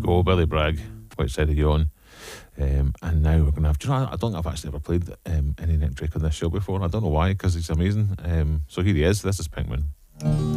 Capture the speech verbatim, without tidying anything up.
go, Billy Bragg, Which Side Are You On? Um, and now we're going to have, do you know, I don't think I've actually ever played um, any Nick Drake on this show before. I don't know why, because he's amazing. Um, so here he is. This is Pinkman.